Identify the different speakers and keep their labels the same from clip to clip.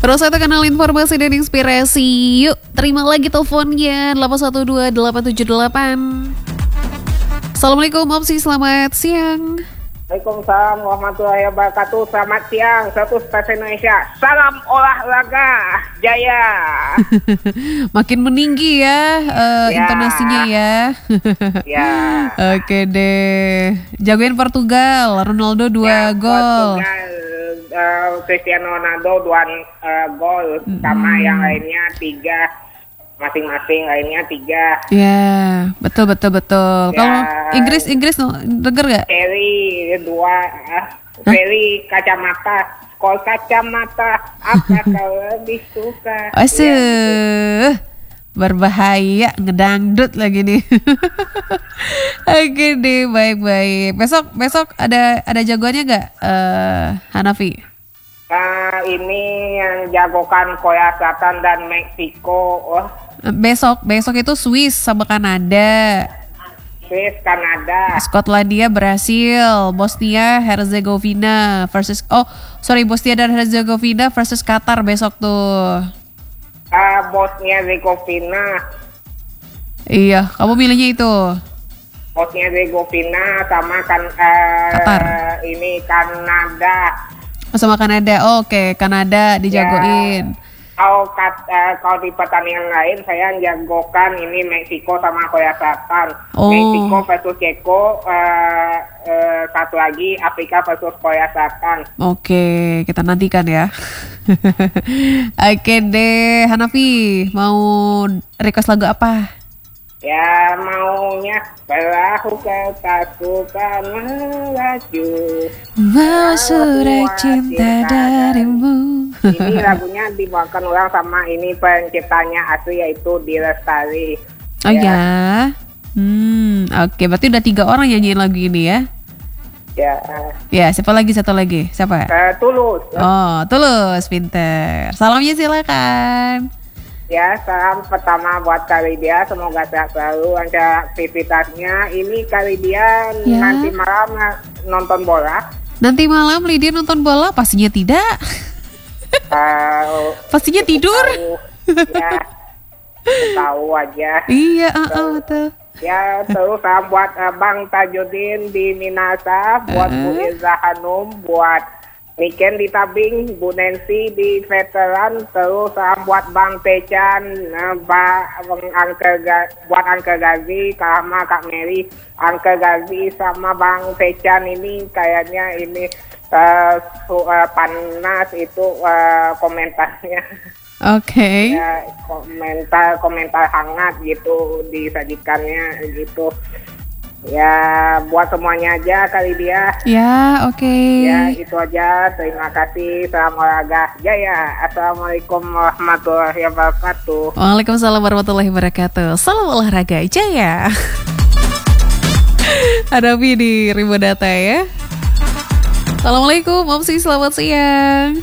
Speaker 1: Terus saya kenal informasi dan inspirasi. Yuk, terima lagi teleponnya 812-878. Assalamualaikum Opsi, selamat siang.
Speaker 2: Waalaikumsalam warahmatullahi wabarakatuh. Selamat siang, satu stasiun Indonesia. Salam olahraga jaya.
Speaker 1: Makin meninggi ya, intonasinya ya.
Speaker 2: Ya.
Speaker 1: Oke deh. Jagoin Portugal, Ronaldo 2 gol.
Speaker 2: Cristiano Ronaldo 2 gol, sama yang lainnya 3. Masing-masing lainnya 3.
Speaker 1: Ya, betul.
Speaker 2: Ya.
Speaker 1: Kalau Inggris denger gak?
Speaker 2: Ferry 2. Ferry kacamata. Kol kacamata apa kau lebih suka?
Speaker 1: Asyik, berbahaya, ngedangdut lagi nih. Oke deh, baik. Besok ada jagoannya gak, Hanafi?
Speaker 2: Nah, ini yang jagokan Korea Selatan dan Meksiko.
Speaker 1: Besok itu Swiss sama Kanada.
Speaker 2: Swiss, Kanada.
Speaker 1: Skotlandia, Brasil, Bosnia Herzegovina versus Bosnia dan Herzegovina versus Qatar besok tuh.
Speaker 2: Bosnia Herzegovina.
Speaker 1: Iya, kamu milihnya itu.
Speaker 2: Bosnia Herzegovina sama
Speaker 1: Qatar.
Speaker 2: Ini Kanada.
Speaker 1: Sama Kanada. Oke, Kanada dijagoin.
Speaker 2: Kalau di pertandingan lain saya jagokan ini Meksiko sama Korea Selatan.
Speaker 1: Oh.
Speaker 2: Meksiko versus Ceko, satu lagi Afrika versus Korea Selatan.
Speaker 1: Oke, kita nantikan ya. Oke deh, Hanafi mau request lagu apa?
Speaker 2: Ya maunya perahu kau takutkan melaju.
Speaker 1: Mau surat cinta darimu.
Speaker 2: Ini lagunya dibawakan ulang sama ini penciptanya asli yaitu Dilestari.
Speaker 1: Oh ya. Oke, berarti udah 3 orang nyanyiin lagu ini ya. Ya, satu lagi. Siapa?
Speaker 2: Tulus.
Speaker 1: Oh, Tulus, pinter. Salamnya silakan.
Speaker 2: Ya, salam pertama buat Kalidia, semoga sehat selalu lancar aktivitasnya. Ini Kalidia nanti malam nonton bola.
Speaker 1: Nanti malam Lydia nonton bola? Pastinya tidak. Pastinya tidur.
Speaker 2: Ya, tahu aja.
Speaker 1: Iya, betul.
Speaker 2: Ya, terus salam buat Bang Tajudin di Minasa, buat Bu Ilza Hanum, buat Niken di Tabing, Bu Nancy di Veteran, terus buat Bang Tecan, buat Angke Gazi, Kak Hama, Kak Mary, Angke Gazi sama Bang Tecan ini kayaknya ini panas itu komentarnya.
Speaker 1: Oke.
Speaker 2: Ya, komentar hangat gitu disajikannya gitu. Ya, buat semuanya aja kali dia.
Speaker 1: Ya, oke.
Speaker 2: Ya, itu aja. Terima kasih. Salam olahraga jaya. Assalamualaikum warahmatullahi wabarakatuh.
Speaker 1: Waalaikumsalam warahmatullahi wabarakatuh. Salam olahraga jaya. Hadapi di Rimbo Data ya. Assalamualaikum, Opsi, selamat siang.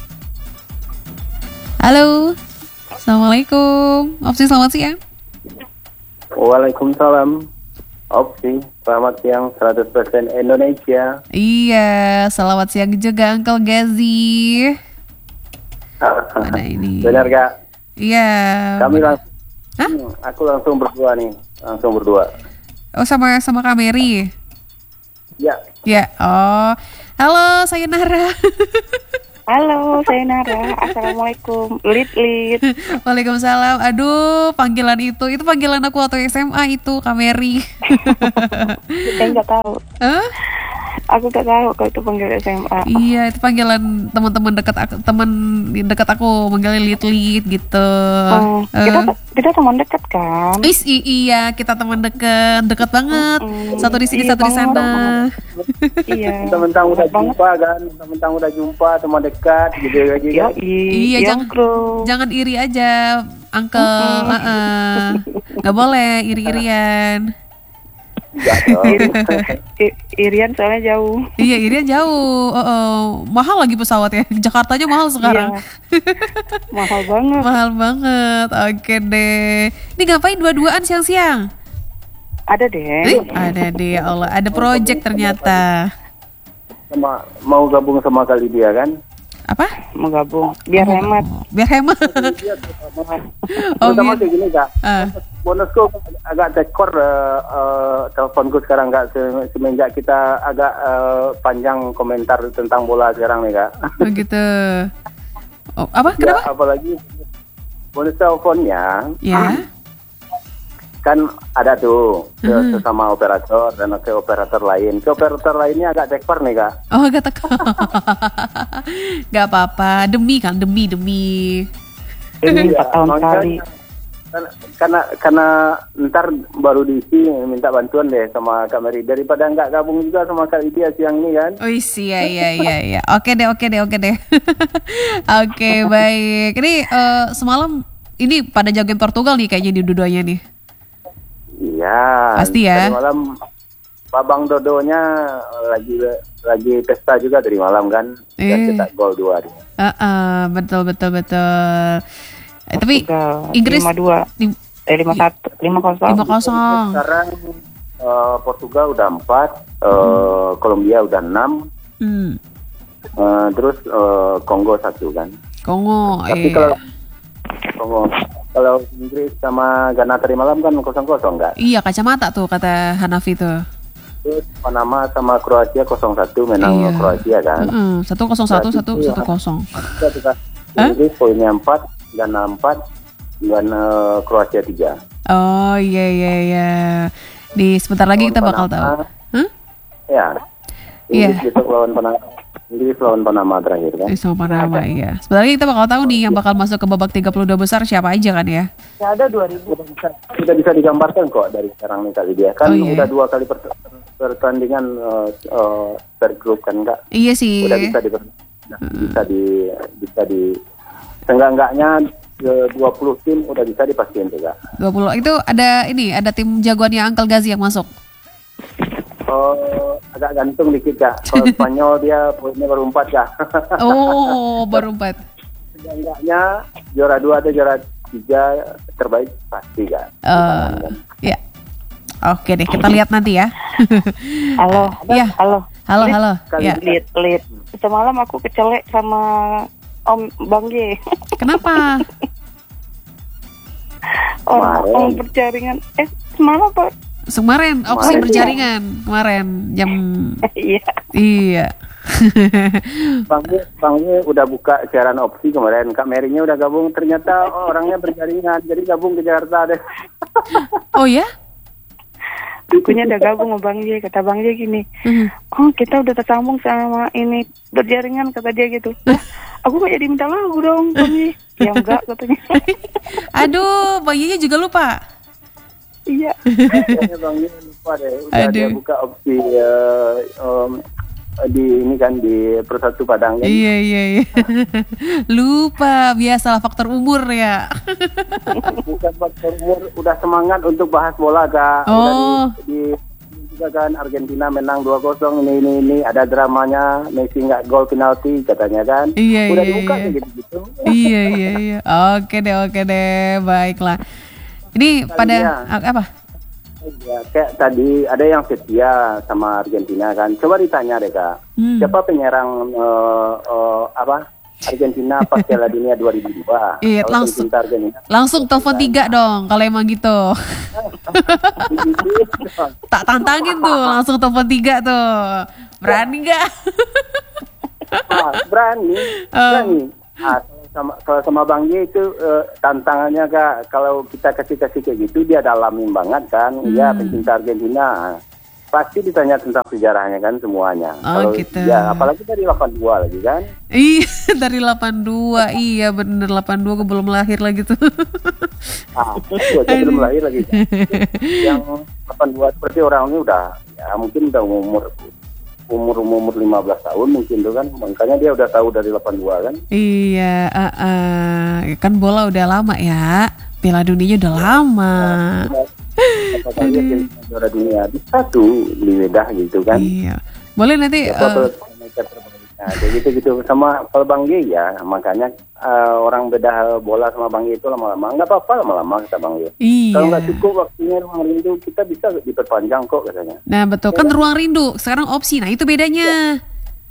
Speaker 1: Halo. Assalamualaikum, Opsi, selamat siang.
Speaker 3: Waalaikumsalam. Opsi, selamat siang 100% Indonesia.
Speaker 1: Iya, selamat siang juga Uncle Gazi. Mana ini?
Speaker 3: Benar gak?
Speaker 1: Iya.
Speaker 3: Kami aku langsung berdua nih,
Speaker 1: Oh, sama Kak Mary.
Speaker 3: Ya.
Speaker 1: Ya, oh. Halo, saya Nara.
Speaker 4: Halo, saya Nara. Assalamualaikum. Lit.
Speaker 1: Waalaikumsalam. Aduh, panggilan itu panggilan aku waktu SMA itu, Kak Mary.
Speaker 4: Saya nggak tahu.
Speaker 1: Hah?
Speaker 4: Aku nggak tahu kalau itu panggil SMA.
Speaker 1: Iya, itu panggilan teman dekat aku manggilnya Lit gitu.
Speaker 4: Kita teman dekat kan?
Speaker 1: Iya, kita teman dekat banget. Satu di sini, satu di sana.
Speaker 4: Iya.
Speaker 3: Mentang-mentang udah jumpa, teman dekat gitu aja.
Speaker 4: Ya,
Speaker 1: iya, jangan iri aja, Uncle. Nggak boleh iri-irian.
Speaker 4: Irian soalnya jauh.
Speaker 1: Iya, Irian jauh. Mahal lagi pesawatnya. Jakartanya mahal sekarang.
Speaker 4: Iya. Mahal banget.
Speaker 1: Oke deh. Ini ngapain dua-duaan siang-siang?
Speaker 4: Ada deh.
Speaker 1: Ada deh, ya Allah. Ada project ternyata.
Speaker 3: Mau gabung sama kali dia kan?
Speaker 1: Apa?
Speaker 4: Mau gabung. Biar hemat.
Speaker 1: Biar hemat.
Speaker 3: Terutama
Speaker 1: gitu.
Speaker 3: kayak gini Kak. Bonusku agak tekor teleponku sekarang Kak. Semenjak kita agak panjang komentar tentang bola sekarang nih Kak.
Speaker 1: Oh gitu. Oh, apa? Kenapa?
Speaker 3: Ya, apalagi bonus teleponnya.
Speaker 1: Ya.
Speaker 3: Kan ada tuh sesama operator dan ke operator lain. Ke operator lainnya agak tekor nih Kak.
Speaker 1: Oh, gak teka. Gak apa-apa. Demi kan, demi.
Speaker 4: Ini 4 tahun
Speaker 3: makanya-
Speaker 4: kali.
Speaker 3: Karena ntar baru diisi minta bantuan deh sama Kak Mary daripada nggak gabung juga sama Kak Lydia siang ini kan.
Speaker 1: Oh iya. Oke deh. Oke, baik. Ini semalam ini pada jagain Portugal nih kayaknya di dua-duanya nih.
Speaker 3: Iya.
Speaker 1: Pasti ya.
Speaker 3: Tadi malam Babang Dodonya lagi pesta juga dari malam kan. Dan cetak gol 2 dia.
Speaker 1: Betul. Tapi
Speaker 4: Portugal,
Speaker 1: Inggris
Speaker 4: 5-2. 5-1. 5-0.
Speaker 1: 5-0.
Speaker 3: Sekarang Portugal udah 4, Kolombia udah 6, terus Kongo 1 kan.
Speaker 1: Kongo.
Speaker 3: Tapi kalau Inggris sama Ghana tadi malam kan 0-0 enggak?
Speaker 1: Iya, kacamata tuh kata Hanafi tuh.
Speaker 3: Terus Panama sama Kroasia 0-1 menang
Speaker 1: Iya.
Speaker 3: Kroasia kan.
Speaker 1: 1-0, 1-0.
Speaker 3: Inggris poinnya 4, Ghana 4, Ghana Kroasia 3.
Speaker 1: Oh iya. Di sebentar lagi kita bakal tahu.
Speaker 3: Ya.
Speaker 1: Iya.
Speaker 3: Inggris besok lawan Panama. Inggris lawan Panama terakhir kan.
Speaker 1: Sama Panama, iya. Sebentar lagi kita bakal tahu nih yang bakal masuk ke babak 32 besar siapa aja kan ya.
Speaker 3: Ya ada 2000. Sudah bisa digambarkan kok dari sekarang nih kali dia. Kan udah 2 kali pertandingan per grup kan Kak.
Speaker 1: Iya sih.
Speaker 3: Udah bisa di seenggak-enggaknya 20 tim udah bisa dipastikan juga.
Speaker 1: 20 itu ada tim jagoannya Uncle Gazi yang masuk.
Speaker 3: Agak gantung dikit Kak. Kalau Spanyol dia poinnya baru 4 Kak.
Speaker 1: Oh, baru 4.
Speaker 3: Seenggaknya juara 2 atau juara 3 terbaik pasti Kak.
Speaker 1: Ya. Oke deh, kita lihat nanti ya.
Speaker 4: Halo.
Speaker 1: Iya.
Speaker 4: Halo.
Speaker 1: Ya.
Speaker 4: Lihat. Semalam aku kecelek sama Om Bang G.
Speaker 1: Kenapa?
Speaker 4: Om berjaringan. Semalam Pak.
Speaker 1: Kemarin opsi berjaringan kemarin jam. Iya.
Speaker 3: Bang Ye udah buka siaran opsi kemarin. Kak Mary-nya udah gabung. Ternyata orangnya berjaringan. Jadi gabung ke Jakarta deh.
Speaker 1: Oh ya?
Speaker 4: Akunya udah gabung sama Bang J. Kata Bang J gini, oh kita udah tersambung sama ini berjaringan, kata dia gitu. Aku gak jadi minta lagu dong Bang J. Ya enggak katanya.
Speaker 1: Aduh, Bang J juga lupa.
Speaker 4: Iya.
Speaker 3: Kayaknya Bang Ye lupa deh. Udah dia buka opsi di ini kan di Persatu Padang kan.
Speaker 1: Iya. Lupa, biasalah faktor umur ya.
Speaker 3: Bukan faktor umur, udah semangat untuk bahas bola Kak.
Speaker 1: Oh.
Speaker 3: Udah di juga kan Argentina menang 2-0 ini ada dramanya Messi nggak gol penalti katanya kan.
Speaker 1: Iya.
Speaker 3: Udah dibuka gitu.
Speaker 1: Iya. Oke deh, baiklah. Ini pada apa?
Speaker 3: Ya, kayak tadi ada yang setia sama Argentina kan. Coba ditanya deh Kak, siapa penyerang Argentina pas Piala Dunia 2002?
Speaker 1: Iya, langsung telepon 3 dong kalau emang gitu. Tak tantangin tuh, langsung telepon 3 tuh. Berani nggak?
Speaker 3: Berani. Kalau sama Bang Ye itu tantangannya Kak, kalau kita kasih kayak gitu dia dalamin banget kan. Iya, pencinta Argentina pasti ditanya tentang sejarahnya kan semuanya. Kalau
Speaker 1: gitu.
Speaker 3: Ya apalagi dari 82 lagi kan.
Speaker 1: Iya, dari 82. Iya bener, 82 gue belum lahir lagi tuh.
Speaker 3: Gue belum lahir lagi kan. Yang 82 seperti orangnya udah ya mungkin udah umur 15 tahun mungkin tuh kan, makanya dia udah tahu dari 82 kan.
Speaker 1: Iya, kan bola udah lama ya, Piala Dunia udah lama.
Speaker 3: Apakah dia juara dunia bisa tuh di Wedah gitu kan.
Speaker 1: Iya, boleh nanti
Speaker 3: nah, gitu sama kalau Bang Ye ya, makanya orang beda bola sama Bang Ye itu lama-lama nggak apa-apa, lama-lama kata Bang Ye.
Speaker 1: Iya.
Speaker 3: Kalau nggak cukup waktunya ruang rindu kita bisa diperpanjang kok katanya.
Speaker 1: Nah betul kan, ruang rindu sekarang opsi, nah itu bedanya.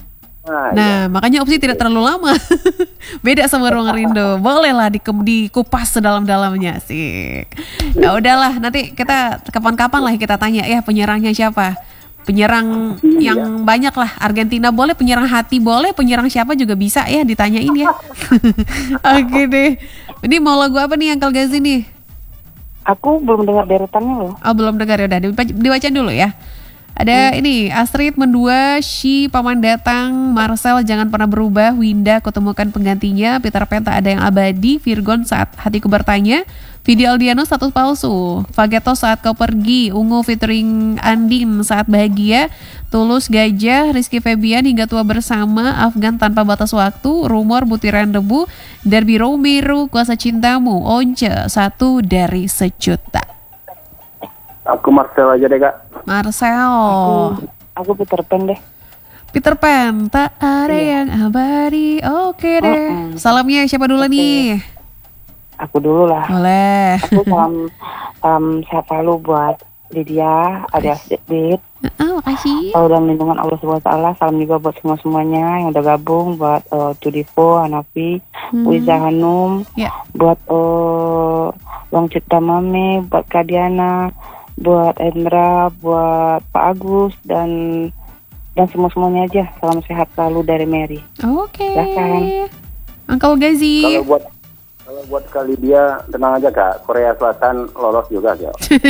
Speaker 1: Nah, makanya opsi tidak terlalu lama. Beda sama Ruang Rindu. Bolehlah dikupas sedalam-dalamnya sih. Ya udahlah, nanti kita kapan-kapan lah kita tanya ya penyerangnya siapa. Penyerang yang banyak lah. Argentina boleh, penyerang hati boleh, penyerang siapa juga bisa ya ditanyain ya. Oke deh. Ini mau lagu apa nih Uncle Gazi nih?
Speaker 4: Aku belum dengar deretannya loh.
Speaker 1: Oh belum dengar ya udah dibaca dulu ya. Ada ini Astrid mendua, Shi Paman Datang, Marcel Jangan Pernah Berubah, Winda Kutemukan Penggantinya, Peter Pan Tak Ada Yang Abadi, Virgon Saat Hatiku Bertanya, Vidi Aldiano Status Palsu, Fageto Saat Kau Pergi, Ungu featuring Andin Saat Bahagia, Tulus Gajah, Rizky Febian Hingga Tua Bersama, Afgan Tanpa Batas Waktu, Rumor Butiran Debu, Derby Romero Kuasa Cintamu, Once Satu Dari Sejuta.
Speaker 3: Aku Marcel aja deh Kak.
Speaker 1: Marcel.
Speaker 4: Aku Peter Pan deh.
Speaker 1: Peter Pan, tak ada yang abadi. Oke deh. Salamnya siapa dulu nih?
Speaker 4: Aku dulu lah.
Speaker 1: Boleh.
Speaker 4: Aku salam sehat selalu buat Lydia, Adia Sedit.
Speaker 1: Makasih.
Speaker 4: Dan lindungan Allah SWT. Salam juga buat semua-semuanya yang udah gabung. Buat Tudipo, Hanafi, Wiza Hanum.
Speaker 1: Ya.
Speaker 4: Buat Bang Cipta Mame, buat Kadiana, buat Endra, buat Pak Agus dan semua-semuanya aja. Salam sehat selalu dari Mary.
Speaker 1: Oke.
Speaker 4: Silakan.
Speaker 1: Uncle Gazi.
Speaker 3: Kalau buat kali dia tenang aja Kak, Korea Selatan lolos juga ya.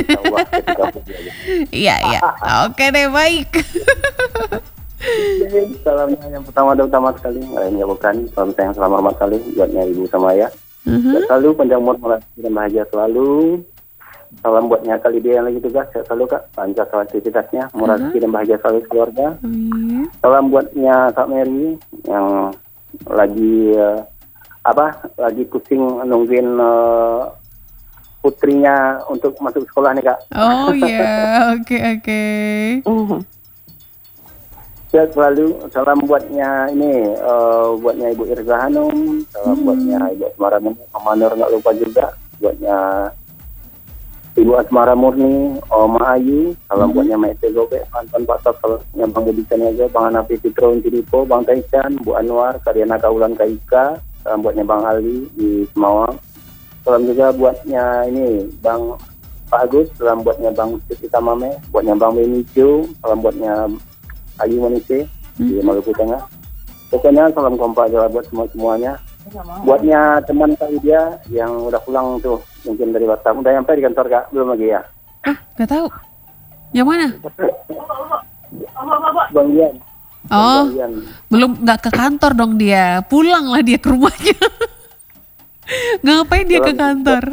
Speaker 1: Iya. Oke deh, baik.
Speaker 3: Salamnya yang pertama dan utama sekali, lainnya bukan salam sayang salam hormat sekali buatnya ibu sama ayah. Selalu panjang umur dan bahagia selalu. Salam buatnya kali dia yang lagi tugas, sehat selalu Kak, lancar sama aktivitasnya, murah rezeki dan bahagia selalu keluarga. Salam buatnya Kak Mary yang lagi lagi pusing nungguin putrinya untuk masuk sekolah nih Kak.
Speaker 1: Oh iya, oke.
Speaker 3: Sehat selalu. Salam buatnya ini, buatnya Ibu Irza Hanum, salam buatnya Ibu Asmara Murni, Mama Nur nggak lupa juga, buatnya Ibu Asmara Murni, Oma Ayu, salam buatnya Maite Gobe, Anton Pasok, salahnya Bang Dedi Caniaga, Bang Hanafi Fitro Intidipo, Bang Taichan, Bu Anwar, Karyana Kaulan Kaika, salam buatnya Bang Ali di Semawang, salam juga buatnya ini Bang Pak Agus, salam buatnya Bang Siti Tamame, buatnya Bang Benicio, salam buatnya Ayu Manise di Maluku Tengah. Pokoknya salam kompak aja buat semuanya. Buatnya teman kali dia yang udah pulang tuh, mungkin dari Batam. Udah nyampe di kantor Kak? Belum lagi ya?
Speaker 1: Gak tahu. Yang mana?
Speaker 3: Bang Dian.
Speaker 1: Oh,
Speaker 3: Bang Dian.
Speaker 1: belum, nggak ke kantor dong dia. Pulang lah dia ke rumahnya. Ngapain dia ke kantor?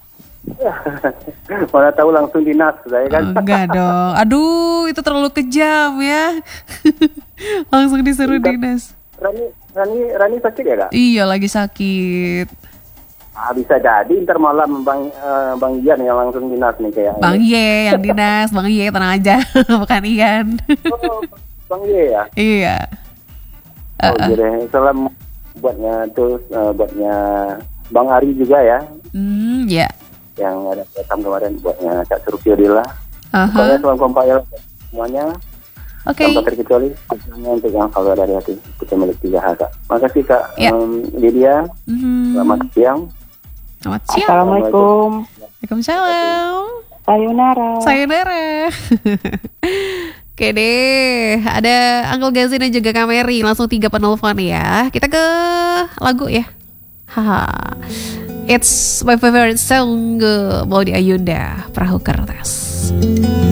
Speaker 3: Mana tahu langsung dinas, saya kan?
Speaker 1: Enggak dong. Aduh, itu terlalu kejam ya. Langsung disuruh dinas.
Speaker 3: Rani sakit ya Kak?
Speaker 1: Iya, lagi sakit.
Speaker 3: Bisa jadi ntar malam Bang Ian yang langsung dinas nih kayaknya.
Speaker 1: Bang Ye yang dinas, Bang Ye tenang aja, bukan Ian.
Speaker 3: Oh, Bang Ye ya?
Speaker 1: Iya.
Speaker 3: Jadi salam buatnya terus buatnya Bang Ari juga ya.
Speaker 1: Ya.
Speaker 3: Yang ada datang kemarin buatnya Kak Surfiodila. Pokoknya salam kompak ya semuanya.
Speaker 1: Oke.
Speaker 3: Tanpa terkecuali hanya untuk yang selalu dari hati kita milik 3H Kak. Makasih Kak Lydia. Selamat siang.
Speaker 1: Selamat siang.
Speaker 4: Assalamualaikum.
Speaker 1: Waalaikumsalam.
Speaker 4: Sayonara.
Speaker 1: Oke deh, ada Uncle Gazi dan juga Kak Mary. Langsung 3 penelpon ya. Kita ke lagu ya. Haha. It's my favorite song, Maudi Ayunda, Perahu Kertas.